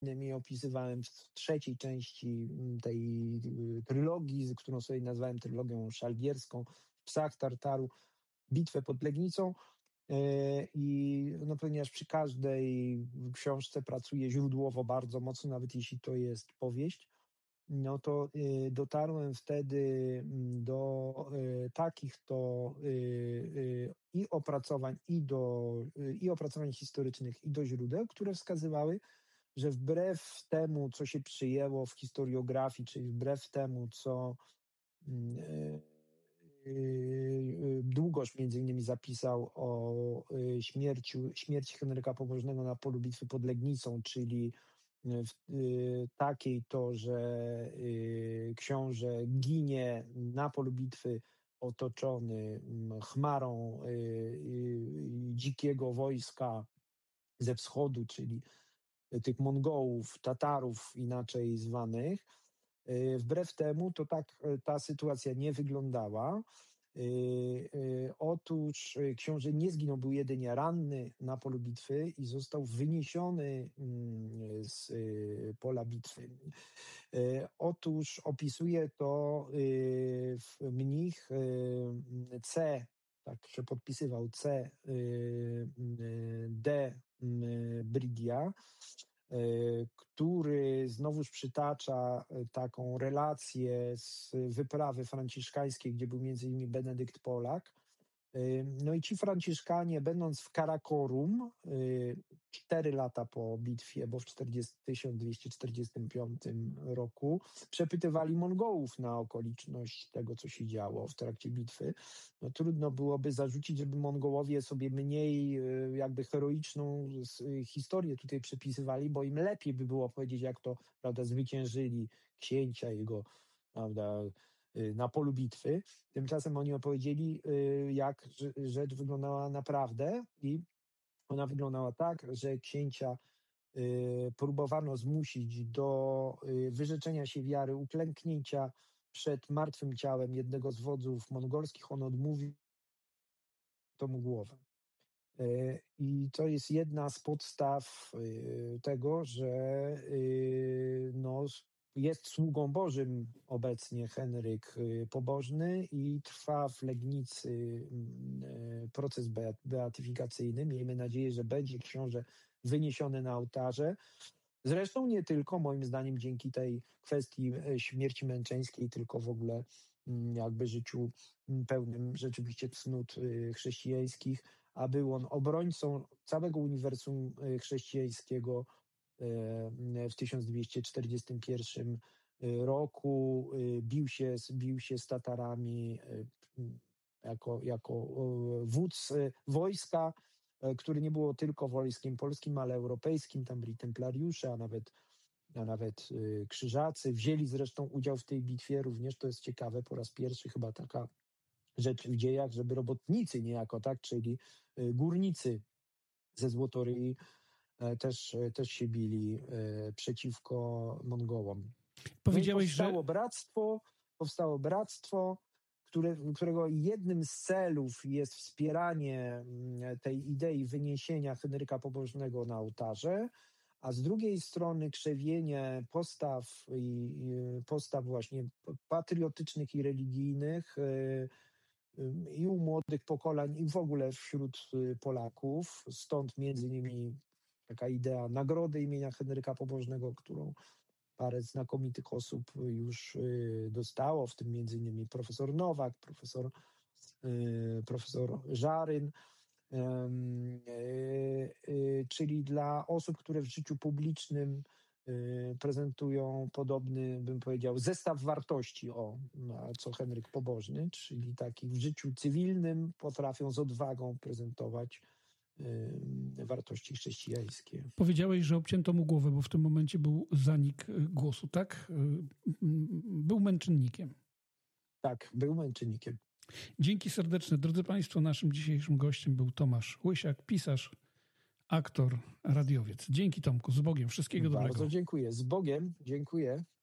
innymi opisywałem w trzeciej części tej trylogii, którą sobie nazwałem trylogią szalgierską, w Psach Tartaru, bitwę pod Legnicą. I no, ponieważ przy każdej książce pracuję źródłowo bardzo mocno, nawet jeśli to jest powieść, no to dotarłem wtedy do takich to i opracowań, i opracowań historycznych, i do źródeł, które wskazywały, że wbrew temu, co się przyjęło w historiografii, czyli wbrew temu, co Długosz między innymi zapisał o śmierci Henryka Pobożnego na polu bitwy pod Legnicą, czyli takiej to, że książę ginie na polu bitwy otoczony chmarą dzikiego wojska ze wschodu, czyli tych Mongołów, Tatarów inaczej zwanych. Wbrew temu to tak ta sytuacja nie wyglądała. Otóż książę nie zginął, był jedynie ranny na polu bitwy i został wyniesiony z pola bitwy. Otóż opisuje to mnich C, tak się podpisywał, C. D. Brygia, który znowuż przytacza taką relację z wyprawy franciszkańskiej, gdzie był między innymi Benedykt Polak. No i ci Franciszkanie, będąc w Karakorum 4 lata po bitwie, bo w 1245 roku, przepytywali Mongołów na okoliczność tego, co się działo w trakcie bitwy. No, trudno byłoby zarzucić, żeby Mongołowie sobie mniej jakby heroiczną historię tutaj przepisywali, bo im lepiej by było powiedzieć, jak to, prawda, zwyciężyli księcia, jego, prawda, na polu bitwy. Tymczasem oni opowiedzieli, jak rzecz wyglądała naprawdę, i ona wyglądała tak, że księcia próbowano zmusić do wyrzeczenia się wiary, uklęknięcia przed martwym ciałem jednego z wodzów mongolskich. On odmówił, to mu głowę. I to jest jedna z podstaw tego, że no, jest sługą Bożym obecnie Henryk Pobożny i trwa w Legnicy proces beatyfikacyjny. Miejmy nadzieję, że będzie książę wyniesiony na ołtarze. Zresztą nie tylko, moim zdaniem, dzięki tej kwestii śmierci męczeńskiej, tylko w ogóle jakby życiu pełnym rzeczywiście cnót chrześcijańskich, a był on obrońcą całego uniwersum chrześcijańskiego w 1241 roku. Bił się z Tatarami jako wódz wojska, który nie było tylko wojskiem polskim, ale europejskim. Tam byli templariusze, a nawet krzyżacy. Wzięli zresztą udział w tej bitwie również, to jest ciekawe, po raz pierwszy chyba taka rzecz w dziejach, żeby robotnicy niejako, tak, czyli górnicy ze Złotoryi też się bili przeciwko Mongołom. Powiedziałeś, powstało bractwo, którego jednym z celów jest wspieranie tej idei wyniesienia Henryka Pobożnego na ołtarze, a z drugiej strony krzewienie postaw właśnie patriotycznych i religijnych i u młodych pokoleń, i w ogóle wśród Polaków. Stąd między innymi taka idea nagrody imienia Henryka Pobożnego, którą parę znakomitych osób już dostało, w tym między innymi profesor Nowak, profesor Żaryn, czyli dla osób, które w życiu publicznym prezentują podobny, bym powiedział, zestaw wartości, co Henryk Pobożny, czyli takich w życiu cywilnym potrafią z odwagą prezentować wartości chrześcijańskie. Powiedziałeś, że obcięto mu głowę, bo w tym momencie był zanik głosu, tak? Był męczennikiem. Tak, był męczennikiem. Dzięki serdeczne. Drodzy Państwo, naszym dzisiejszym gościem był Tomasz Łysiak, pisarz, aktor, radiowiec. Dzięki, Tomku, z Bogiem. Wszystkiego dobrego. Bardzo dziękuję. Z Bogiem. Dziękuję.